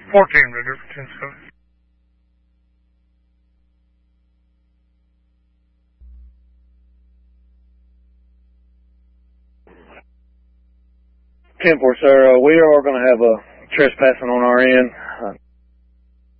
14, Red River 10-7. Sir, we are going to have a trespassing on our end.